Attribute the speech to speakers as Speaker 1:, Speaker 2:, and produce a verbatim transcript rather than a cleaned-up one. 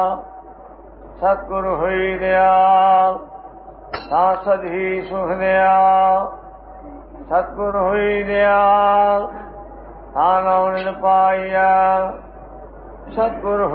Speaker 1: ਸਤਿਗੁਰ ਹੋਈ ਦਿਆਲ, ਤਾਂ ਸਦੀ ਸੁਖ ਦਿਆਲ। ਸਤਿਗੁਰ ਹੋਈ ਦਿਆਲ, ਤਾਂ ਨਾਉ ਨਿਤ ਪਾਈਆ। ਸਤਿਗੁਰ